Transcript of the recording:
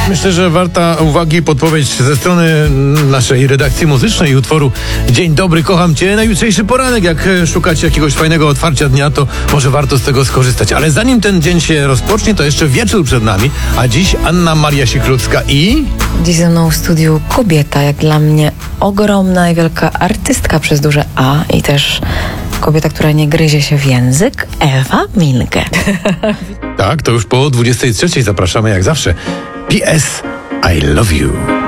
Myślę, że warta uwagi podpowiedź ze strony naszej redakcji muzycznej i utworu Dzień dobry, kocham cię. Na jutrzejszy poranek, jak szukacie jakiegoś fajnego otwarcia dnia, to może warto z tego skorzystać. Ale zanim ten dzień się rozpocznie, to jeszcze wieczór przed nami, a dziś Anna Maria Siklucka i... Dziś ze mną w studiu kobieta, jak dla mnie ogromna i wielka artystka przez duże A i też kobieta, która nie gryzie się w język, Ewa Milge. Tak, to już po 23:00 zapraszamy jak zawsze. PS I love you.